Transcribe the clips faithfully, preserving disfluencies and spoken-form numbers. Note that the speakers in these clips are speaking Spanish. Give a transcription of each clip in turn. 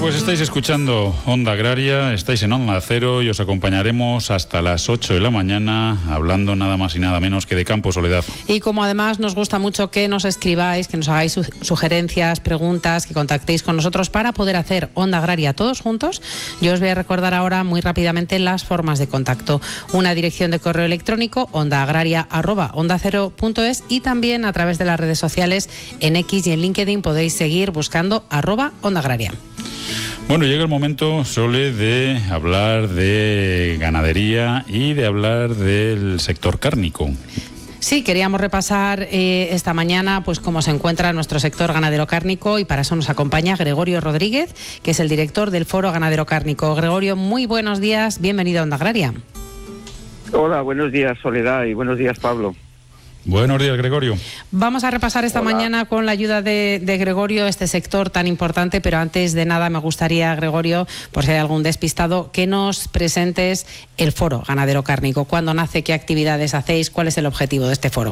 Pues estáis escuchando Onda Agraria, estáis en Onda Cero y os acompañaremos hasta las ocho de la mañana hablando nada más y nada menos que de campo, Soledad. Y como además nos gusta mucho que nos escribáis, que nos hagáis su- sugerencias, preguntas, que contactéis con nosotros para poder hacer Onda Agraria todos juntos, yo os voy a recordar ahora muy rápidamente las formas de contacto. Una dirección de correo electrónico, ondaagraria arroba onda cero punto es, y también a través de las redes sociales en X y en LinkedIn podéis seguir buscando arroba Onda Agraria. Bueno, llega el momento, Sole, de hablar de ganadería y de hablar del sector cárnico. Sí, queríamos repasar eh, esta mañana pues cómo se encuentra nuestro sector ganadero cárnico, y para eso nos acompaña Gregorio Rodríguez, que es el director del Foro Ganadero Cárnico. Gregorio, muy buenos días, bienvenido a Onda Agraria. Hola, buenos días, Soledad, y buenos días, Pablo. Buenos días, Gregorio. Vamos a repasar esta Hola. mañana con la ayuda de, de Gregorio este sector tan importante, pero antes de nada me gustaría, Gregorio, por si hay algún despistado, que nos presentes el Foro Ganadero Cárnico. ¿Cuándo nace? ¿Qué actividades hacéis? ¿Cuál es el objetivo de este foro?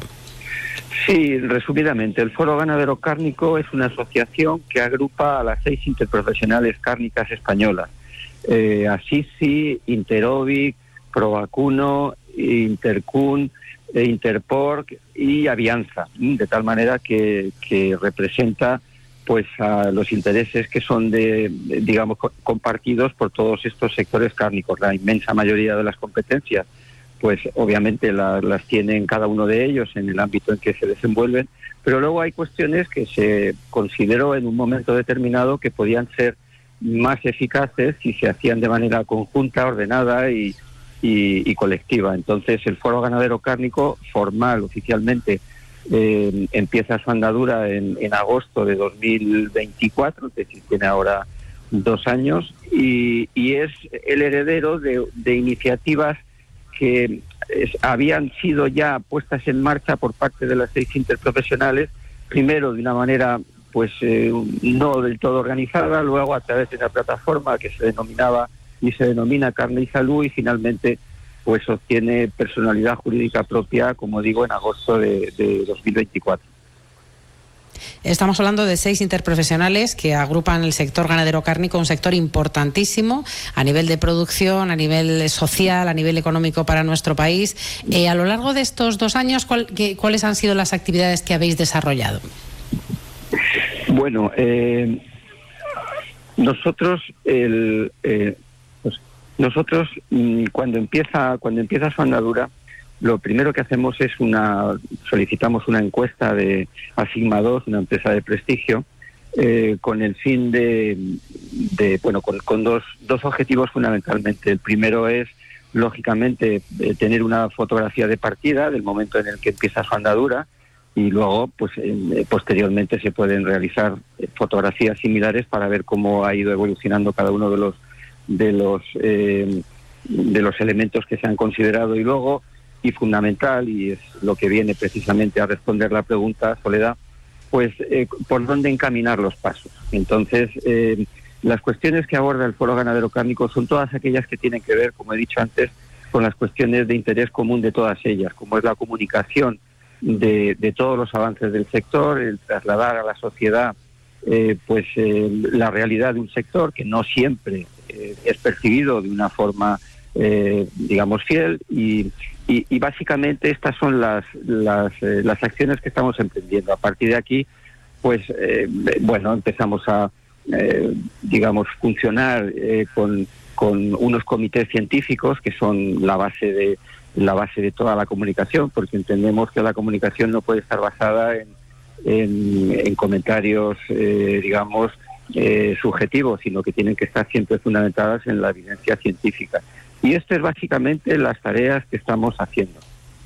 Sí, resumidamente, el Foro Ganadero Cárnico es una asociación que agrupa a las seis interprofesionales cárnicas españolas. Eh, Asisi, Interovic, Provacuno, Intercun, Interporc y Avianza, de tal manera que, que representa pues a los intereses que son de, de, digamos, co- compartidos por todos estos sectores cárnicos. La inmensa mayoría de las competencias pues obviamente la, las tienen cada uno de ellos en el ámbito en que se desenvuelven, pero luego hay cuestiones que se consideró en un momento determinado que podían ser más eficaces si se hacían de manera conjunta, ordenada y Y, y colectiva. Entonces el Foro Ganadero Cárnico formal oficialmente eh, empieza su andadura en, en agosto de dos mil veinticuatro, es decir, tiene ahora dos años, y, y es el heredero de, de iniciativas que es, habían sido ya puestas en marcha por parte de las seis interprofesionales, primero de una manera pues eh, no del todo organizada, luego a través de una plataforma que se denominaba y se denomina Carne y Salud, y finalmente pues obtiene personalidad jurídica propia, como digo, en agosto de, de dos mil veinticuatro. Estamos hablando de seis interprofesionales que agrupan el sector ganadero cárnico, un sector importantísimo a nivel de producción, a nivel social, a nivel económico para nuestro país. Eh, a lo largo de estos dos años, ¿cuál, qué, ¿cuáles han sido las actividades que habéis desarrollado? Bueno, eh, nosotros el... Eh, Nosotros mmm, cuando empieza cuando empieza su andadura, lo primero que hacemos es una solicitamos una encuesta de Asigma dos, una empresa de prestigio, eh, con el fin de, de bueno con, con dos dos objetivos fundamentalmente. El primero es lógicamente eh, tener una fotografía de partida del momento en el que empieza su andadura, y luego pues eh, posteriormente se pueden realizar eh, fotografías similares para ver cómo ha ido evolucionando cada uno de los de los eh, de los elementos que se han considerado. Y luego, y fundamental, y es lo que viene precisamente a responder la pregunta, Soledad, pues eh, por dónde encaminar los pasos. Entonces, eh, las cuestiones que aborda el Foro Ganadero Cárnico son todas aquellas que tienen que ver, como he dicho antes, con las cuestiones de interés común de todas ellas, como es la comunicación de, de todos los avances del sector, el trasladar a la sociedad eh, pues eh, la realidad de un sector que no siempre eh, es percibido de una forma eh, digamos fiel, y, y, y básicamente estas son las las, eh, las acciones que estamos emprendiendo. A partir de aquí pues eh, bueno empezamos a eh, digamos funcionar eh, con, con unos comités científicos que son la base de la base de toda la comunicación, porque entendemos que la comunicación no puede estar basada en En, en comentarios, eh, digamos, eh, subjetivos, sino que tienen que estar siempre fundamentadas en la evidencia científica. Y esto es básicamente las tareas que estamos haciendo.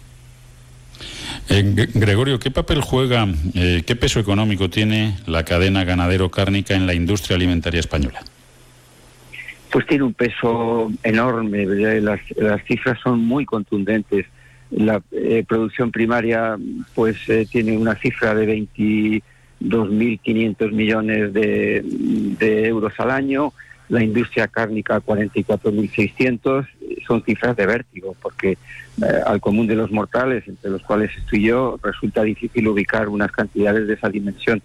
Eh, Gregorio, ¿qué papel juega, eh, qué peso económico tiene la cadena ganadero-cárnica en la industria alimentaria española? Pues tiene un peso enorme, las, las cifras son muy contundentes. La eh, producción primaria pues eh, tiene una cifra de veintidós mil quinientos millones de, de euros al año, la industria cárnica cuarenta y cuatro mil seiscientos, son cifras de vértigo, porque eh, al común de los mortales, entre los cuales estoy yo, resulta difícil ubicar unas cantidades de esa dimensión.